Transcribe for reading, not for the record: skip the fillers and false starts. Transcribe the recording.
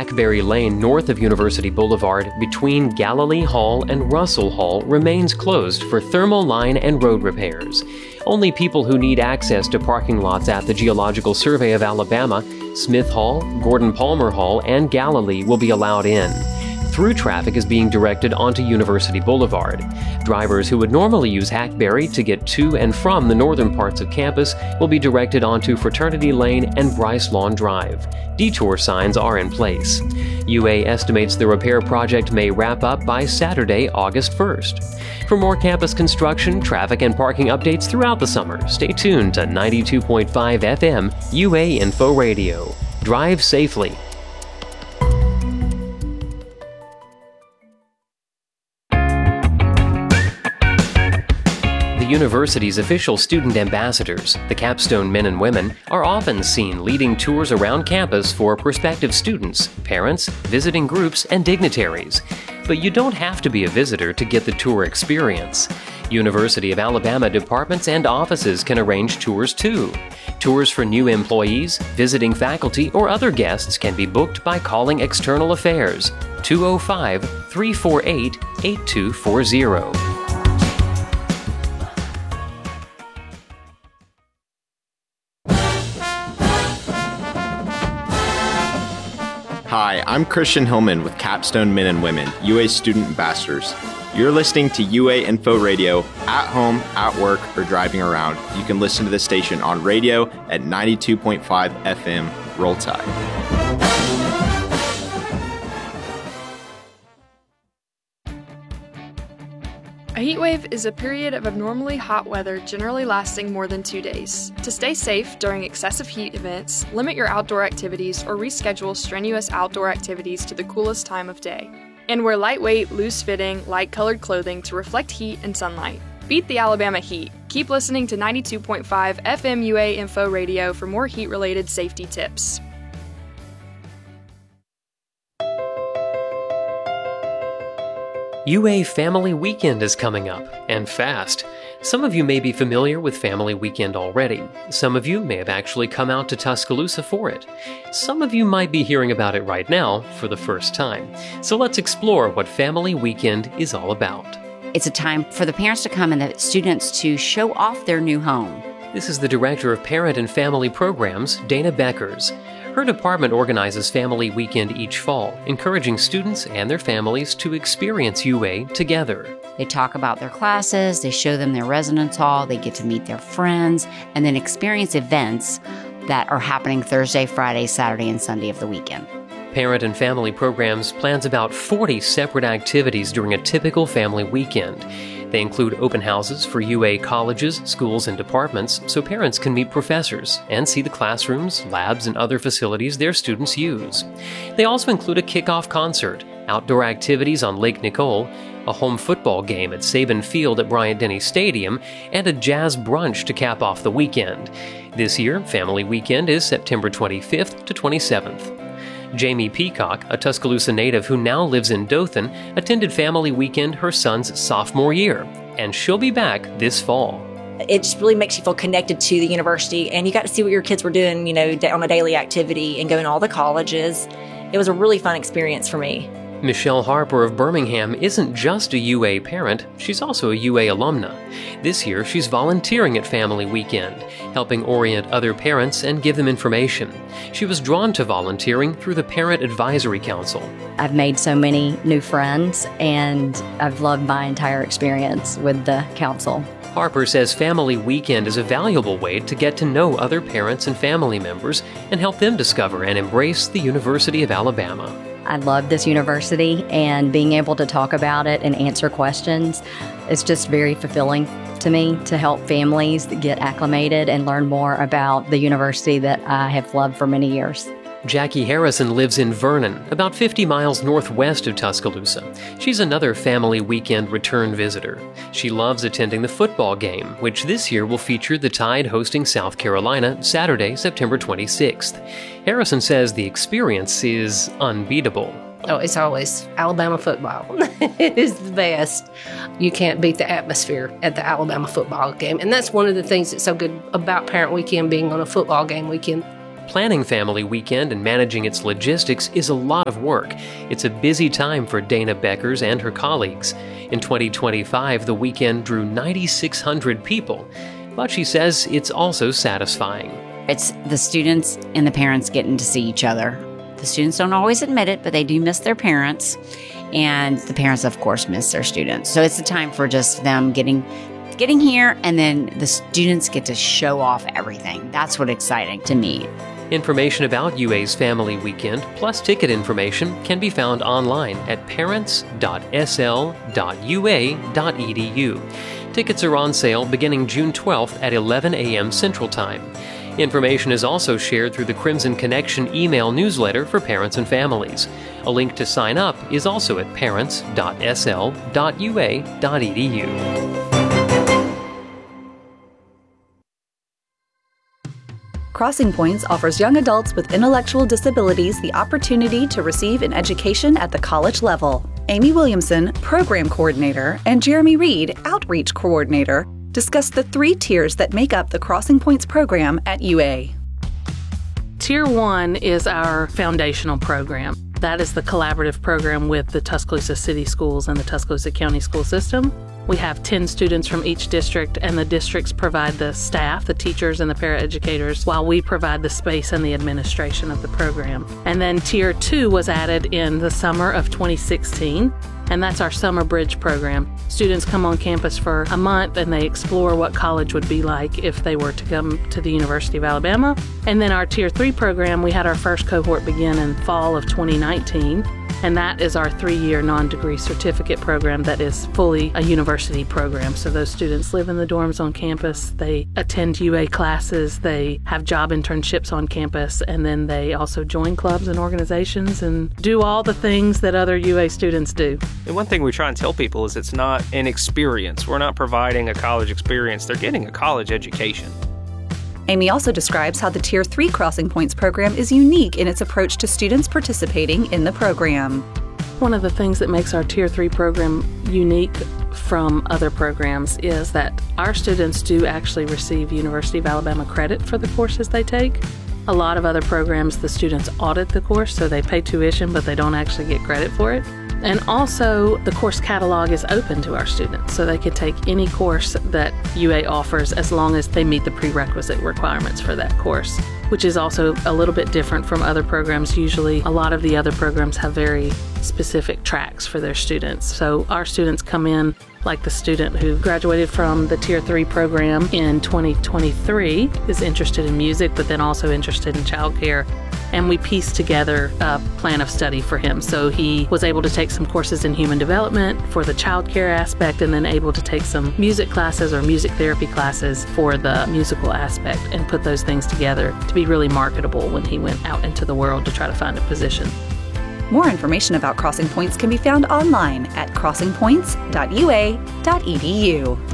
Hackberry Lane north of University Boulevard between Galilee Hall and Russell Hall remains closed for thermal line and road repairs. Only people who need access to parking lots at the Geological Survey of Alabama, Smith Hall, Gordon Palmer Hall, and Galilee will be allowed in. Through traffic is being directed onto University Boulevard. Drivers who would normally use Hackberry to get to and from the northern parts of campus will be directed onto Fraternity Lane and Bryce Lawn Drive. Detour signs are in place. UA estimates the repair project may wrap up by Saturday, August 1st. For more campus construction, traffic, and parking updates throughout the summer, stay tuned to 92.5 FM UA Info Radio. Drive safely. The university's official student ambassadors, the Capstone men and women, are often seen leading tours around campus for prospective students, parents, visiting groups, and dignitaries. But you don't have to be a visitor to get the tour experience. University of Alabama departments and offices can arrange tours too. Tours for new employees, visiting faculty, or other guests can be booked by calling External Affairs 205-348-8240. Hi, I'm Christian Hillman with Capstone Men and Women, UA Student Ambassadors. You're listening to UA Info Radio at home, at work, or driving around. You can listen to the station on radio at 92.5 FM. Roll Tide. A heat wave is a period of abnormally hot weather generally lasting more than 2 days. To stay safe during excessive heat events, limit your outdoor activities or reschedule strenuous outdoor activities to the coolest time of day. And wear lightweight, loose-fitting, light-colored clothing to reflect heat and sunlight. Beat the Alabama heat. Keep listening to 92.5 FM UA Info Radio for more heat-related safety tips. UA Family Weekend is coming up, and fast. Some of you may be familiar with Family Weekend already. Some of you may have actually come out to Tuscaloosa for it. Some of you might be hearing about it right now for the first time. So let's explore what Family Weekend is all about. It's a time for the parents to come and the students to show off their new home. This is the Director of Parent and Family Programs, Dana Beckers. Her department organizes Family Weekend each fall, encouraging students and their families to experience UA together. They talk about their classes, they show them their residence hall, they get to meet their friends, and then experience events that are happening Thursday, Friday, Saturday, and Sunday of the weekend. Parent and Family Programs plans about 40 separate activities during a typical family weekend. They include open houses for UA colleges, schools, and departments so parents can meet professors and see the classrooms, labs, and other facilities their students use. They also include a kickoff concert, outdoor activities on Lake Nicole, a home football game at Saban Field at Bryant-Denny Stadium, and a jazz brunch to cap off the weekend. This year, Family Weekend is September 25th to 27th. Jamie Peacock, a Tuscaloosa native who now lives in Dothan, attended Family Weekend her son's sophomore year, and she'll be back this fall. It just really makes you feel connected to the university, and you got to see what your kids were doing, on a daily activity and going to all the colleges. It was a really fun experience for me. Michelle Harper of Birmingham isn't just a UA parent, she's also a UA alumna. This year, she's volunteering at Family Weekend, helping orient other parents and give them information. She was drawn to volunteering through the Parent Advisory Council. I've made so many new friends, and I've loved my entire experience with the council. Harper says Family Weekend is a valuable way to get to know other parents and family members and help them discover and embrace the University of Alabama. I love this university, and being able to talk about it and answer questions is just very fulfilling to me to help families get acclimated and learn more about the university that I have loved for many years. Jackie Harrison lives in Vernon, about 50 miles northwest of Tuscaloosa. She's another Family Weekend return visitor. She loves attending the football game, which this year will feature the Tide hosting South Carolina Saturday, September 26th. Harrison says the experience is unbeatable. Oh, it's always Alabama football. It is the best. You can't beat the atmosphere at the Alabama football game. And that's one of the things that's so good about Parent Weekend being on a football game weekend. Planning Family Weekend and managing its logistics is a lot of work. It's a busy time for Dana Beckers and her colleagues. In 2025, the weekend drew 9,600 people, but she says it's also satisfying. It's the students and the parents getting to see each other. The students don't always admit it, but they do miss their parents, and the parents, of course, miss their students. So it's a time for just them getting here, and then the students get to show off everything. That's what's exciting to me. Information about UA's Family Weekend, plus ticket information, can be found online at parents.sl.ua.edu. Tickets are on sale beginning June 12th at 11 a.m. Central Time. Information is also shared through the Crimson Connection email newsletter for parents and families. A link to sign up is also at parents.sl.ua.edu. Crossing Points offers young adults with intellectual disabilities the opportunity to receive an education at the college level. Amy Williamson, Program Coordinator, and Jeremy Reed, Outreach Coordinator, discussed the 3 tiers that make up the Crossing Points program at UA. Tier 1 is our foundational program. That is the collaborative program with the Tuscaloosa City Schools and the Tuscaloosa County School System. We have 10 students from each district, and the districts provide the staff, the teachers, and the paraeducators, while we provide the space and the administration of the program. And then Tier 2 was added in the summer of 2016, and that's our Summer Bridge program. Students come on campus for a month, and they explore what college would be like if they were to come to the University of Alabama. And then our Tier 3 program, we had our first cohort begin in fall of 2019. And that is our 3-year non-degree certificate program that is fully a university program. So those students live in the dorms on campus, they attend UA classes, they have job internships on campus, and then they also join clubs and organizations and do all the things that other UA students do. And one thing we try and tell people is it's not an experience. We're not providing a college experience. They're getting a college education. Amy also describes how the Tier 3 Crossing Points program is unique in its approach to students participating in the program. One of the things that makes our Tier 3 program unique from other programs is that our students do actually receive University of Alabama credit for the courses they take. A lot of other programs, the students audit the course, so they pay tuition, but they don't actually get credit for it. And also, the course catalog is open to our students, so they can take any course that UA offers as long as they meet the prerequisite requirements for that course, which is also a little bit different from other programs. Usually, a lot of the other programs have very specific tracks for their students. So our students come in, like the student who graduated from the Tier 3 program in 2023, is interested in music, but then also interested in childcare. And we pieced together a plan of study for him. So he was able to take some courses in human development for the child care aspect, and then able to take some music classes or music therapy classes for the musical aspect, and put those things together to be really marketable when he went out into the world to try to find a position. More information about Crossing Points can be found online at crossingpoints.ua.edu.